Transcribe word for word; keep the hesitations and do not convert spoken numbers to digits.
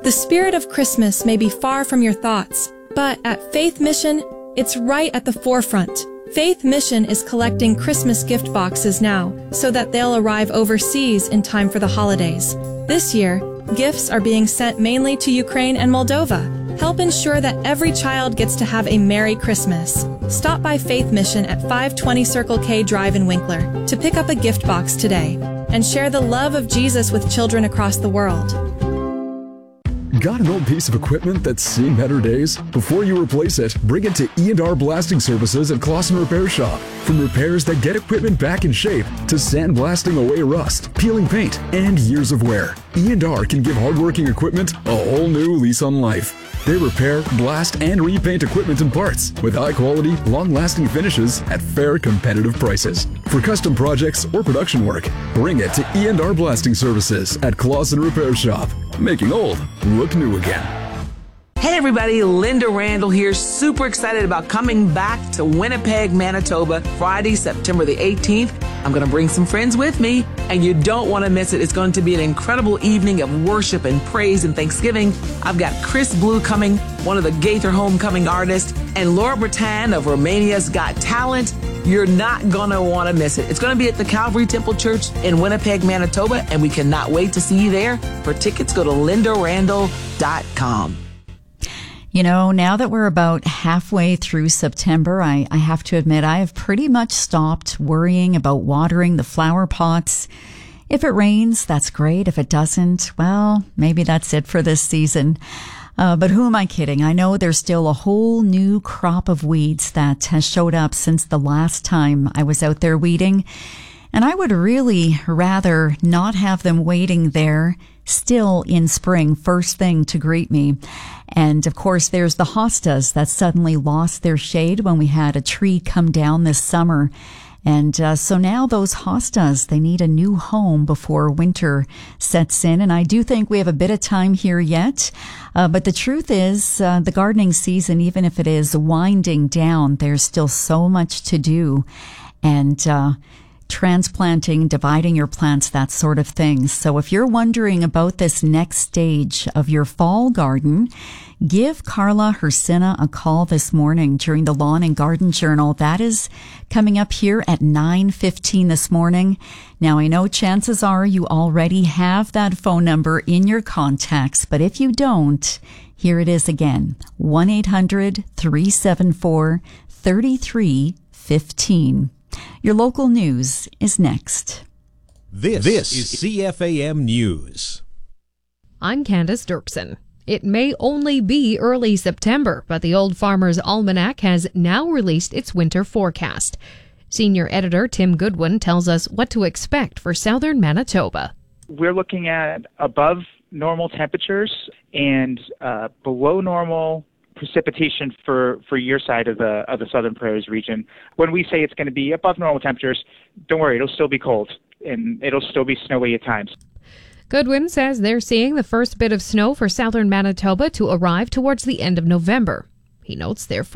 The spirit of Christmas may be far from your thoughts, but at Faith Mission, it's right at the forefront. Faith Mission is collecting Christmas gift boxes now so that they'll arrive overseas in time for the holidays. This year, gifts are being sent mainly to Ukraine and Moldova. Help ensure that every child gets to have a Merry Christmas. Stop by Faith Mission at five twenty Circle K Drive in Winkler to pick up a gift box today and share the love of Jesus with children across the world. Got an old piece of equipment that's seen better days? Before you replace it, bring it to E and R Blasting Services at Clausen Repair Shop. From repairs that get equipment back in shape to sandblasting away rust, peeling paint, and years of wear, E and R can give hardworking equipment a whole new lease on life. They repair, blast, and repaint equipment and parts with high-quality, long-lasting finishes at fair, competitive prices. For custom projects or production work, bring it to E and R Blasting Services at Clausen Repair Shop. Making old look new again. Hey everybody, Linda Randall here, super excited about coming back to Winnipeg, Manitoba, Friday, September the eighteenth. I'm going to bring some friends with me, and you don't want to miss it. It's going to be an incredible evening of worship and praise and thanksgiving. I've got Chris Blue coming, one of the Gaither Homecoming artists, and Laura Bretan of Romania's Got Talent. You're not going to want to miss it. It's going to be at the Calvary Temple Church in Winnipeg, Manitoba, and we cannot wait to see you there. For tickets, go to linda randall dot com. You know, now that we're about halfway through September, I, I have to admit I have pretty much stopped worrying about watering the flower pots. If it rains, that's great. If it doesn't, well, maybe that's it for this season. Uh, but who am I kidding? I know there's still a whole new crop of weeds that has showed up since the last time I was out there weeding. And I would really rather not have them waiting there still in spring, first thing to greet me. And of course, there's the hostas that suddenly lost their shade when we had a tree come down this summer. And uh, so now those hostas, they need a new home before winter sets in. And I do think we have a bit of time here yet. Uh, but the truth is, uh, the gardening season, even if it is winding down, there's still so much to do. And uh transplanting, dividing your plants, that sort of thing. So if you're wondering about this next stage of your fall garden, give Carla Hersina a call this morning during the Lawn and Garden Journal. That is coming up here at nine fifteen this morning. Now, I know chances are you already have that phone number in your contacts, but if you don't, here it is again, one eight hundred three seven four three three one five. Your local news is next. This, this is C F A M News. I'm Candace Dirksen. It may only be early September, but the Old Farmer's Almanac has now released its winter forecast. Senior editor Tim Goodwin tells us what to expect for southern Manitoba. We're looking at above normal temperatures and uh, below normal precipitation for, for your side of the of the Southern Prairies region. When we say it's going to be above normal temperatures, don't worry, it'll still be cold and it'll still be snowy at times. Goodwin says they're seeing the first bit of snow for southern Manitoba to arrive towards the end of November. He notes their